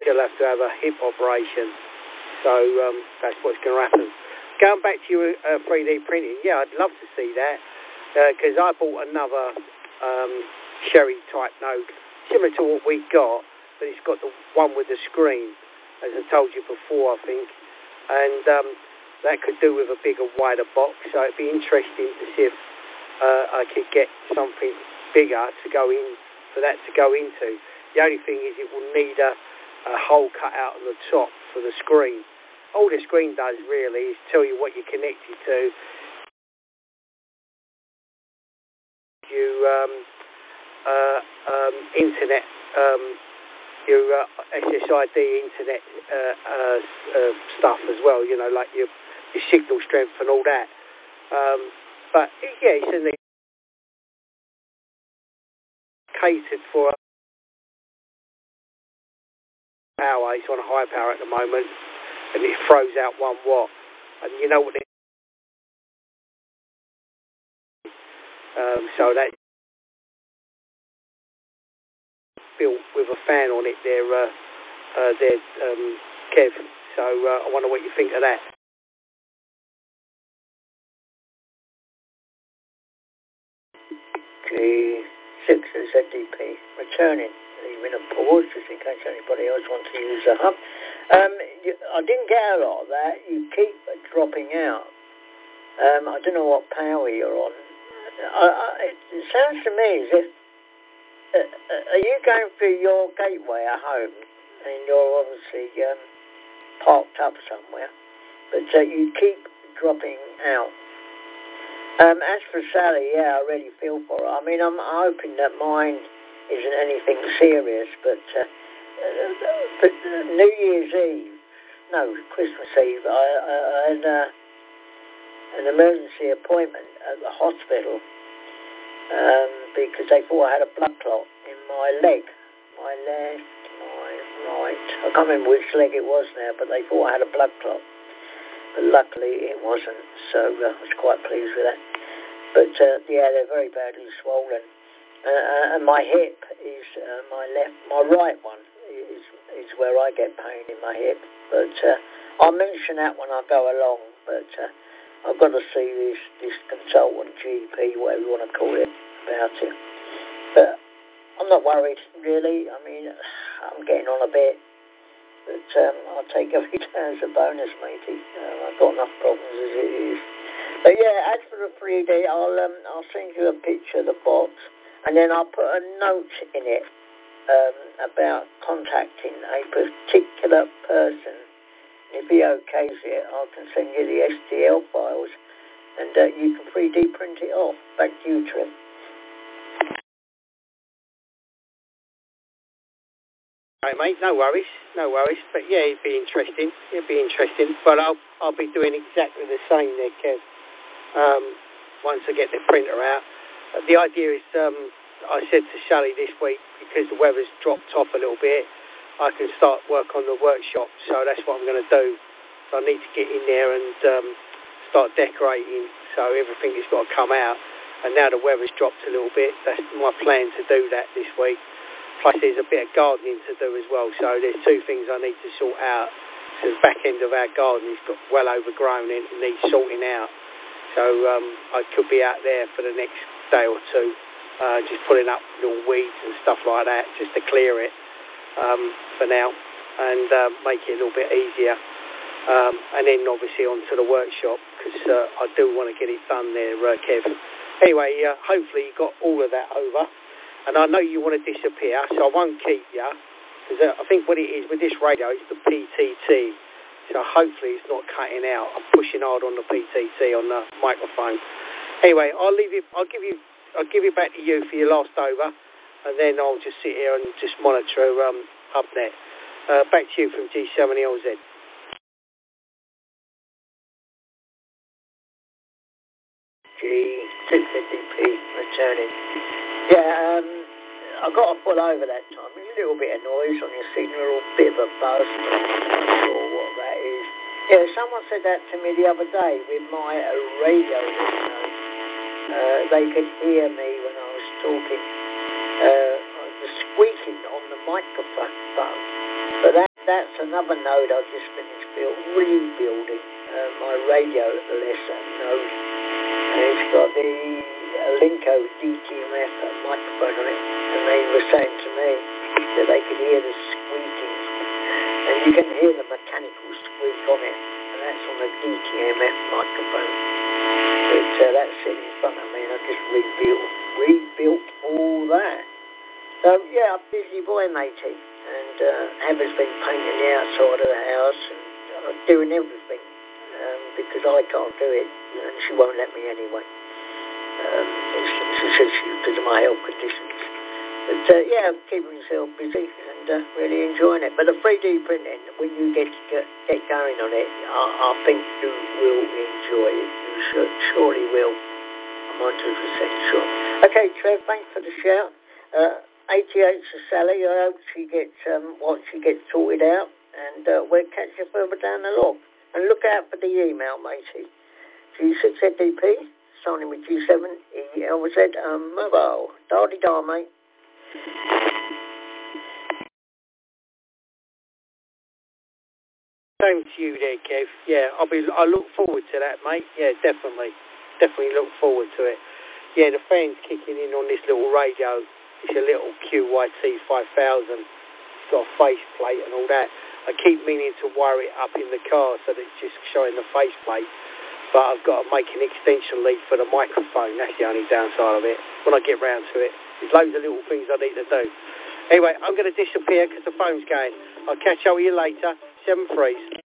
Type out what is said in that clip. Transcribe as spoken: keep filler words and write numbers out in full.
He'll have to have a hip operation. So um, that's what's going to happen. Going back to your uh, three D printing, yeah, I'd love to see that. Because uh, I bought another um, Sherry type node, similar to what we got, but it's got the one with the screen, as I told you before, I think. And um, that could do with a bigger, wider box. So it'd be interesting to see if uh, I could get something bigger to go in, for that to go into. The only thing is it will need a, a hole cut out on the top for the screen. All the screen does really is tell you what you're connected to. You um, uh, um, internet, um, your uh, S S I D internet uh, uh, uh, stuff as well. You know, like your your signal strength and all that. Um, but yeah, it's in the catered for power. It's on a high power at the moment, and it throws out one watt. And you know what? It, um, so that built with a fan on it there, uh, uh, there, um, Kev. So uh, I wonder what you think of that. G six Z D P returning, leaving a pause just in case anybody else wants to use the hub. Um, you, I didn't get a lot of that. You keep dropping out. Um, I don't know what power you're on. I, I, it sounds to me as if uh, are you going through your gateway at home, and you're obviously um, parked up somewhere, but uh, you keep dropping out. Um, as for Sally, yeah, I really feel for her. I mean, I'm hoping that mine isn't anything serious, but, uh, uh, but uh, New Year's Eve, no, Christmas Eve, I, I, I had uh, an emergency appointment at the hospital um, because they thought I had a blood clot in my leg, my left, my right. I can't remember which leg it was now, but they thought I had a blood clot. But luckily it wasn't, so uh, I was quite pleased with that. But uh, yeah, they're very badly swollen. Uh, and my hip is uh, my left, my right one is is where I get pain in my hip. But uh, I'll mention that when I go along. But uh, I've got to see this this consultant, G P, whatever you want to call it, about it. But I'm not worried really. I mean, I'm getting on a bit. But um, I'll take every day as a bonus, matey. Uh, I've got enough problems as it is. But yeah, as for the three D, I'll um, I'll send you a picture of the box, and then I'll put a note in it um, about contacting a particular person. If he okays it, I can send you the S T L files, and uh, you can three D print it off. Back to you, Trim. Right, mate, no worries, no worries. But yeah, it'd be interesting. It'd be interesting. But I'll I'll be doing exactly the same there, Kev. Um, once I get the printer out, uh, the idea is um, I said to Sally this week, because the weather's dropped off a little bit, I can start work on the workshop. So that's what I'm going to do. So I need to get in there and um, start decorating. So everything has got to come out. And now the weather's dropped a little bit. That's my plan to do that this week. Plus there's a bit of gardening to do as well, so there's two things I need to sort out. So the back end of our garden is got well overgrown and it needs sorting out. So um, I could be out there for the next day or two, uh, just pulling up little weeds and stuff like that, just to clear it um, for now and uh, make it a little bit easier. Um, and then obviously onto the workshop, because uh, I do want to get it done there, uh, Kev. Anyway, uh, hopefully you got all of that over. And I know you want to disappear, so I won't keep you. Because uh, I think what it is with this radio, it's the P T T. So hopefully it's not cutting out. I'm pushing hard on the P T T on the microphone. Anyway, I'll leave you. I'll give you. I'll give it back to you for your last over, and then I'll just sit here and just monitor um, HubNet. Uh, back to you from G seven L Z. G six fifty P returning. Yeah, um, I got to pull over that time. There's a little bit of noise on your signal, a bit of a buzz. I'm not sure what that is. Yeah, someone said that to me the other day with my uh, radio listeners. Uh, they could hear me when I was talking. Uh, the squeaking on the microphone button. But that that's another node I've just finished build, rebuilding. Uh, my radio lesson node. And it's got the uh, Linko D T M F microphone on it. And they were saying to me that they could hear the squeaking. And you can hear the mechanical squeak on it. And that's on the D T M F microphone. But uh, that's sitting in front of me, and I just rebuilt, rebuilt all that. So yeah, I'm a busy boy, matey. And uh, Heather's been painting the outside of the house and uh, doing everything um, because I can't do it, and she won't let me anyway. Um, she says she because of my health conditions. But uh, yeah, I'm keeping myself busy and uh, really enjoying it. But the three D printing, when you get get, get going on it, I, I think you will enjoy it. You should, surely will. I'm one hundred percent sure. Okay, Trev, thanks for the shout. Uh, eighty-eight to Sally. I hope she gets um, what she gets sorted out, and uh, we'll catch you further down the log. And look out for the email, matey. G six Z D P, signing with G seven E L Z um, mobile. Da-de-da, mate. Same to you there, Kev. Yeah, I'll be. I look forward to that, mate. Yeah, definitely, definitely look forward to it. Yeah, the fan's kicking in on this little radio. It's a little Q Y T five thousand. It's got a faceplate and all that. I keep meaning to wire it up in the car so that it's just showing the faceplate. But I've got to make an extension lead for the microphone. That's the only downside of it. When I get round to it, there's loads of little things I need to do. Anyway, I'm going to disappear because the phone's going. I'll catch up with you later. Seven threes.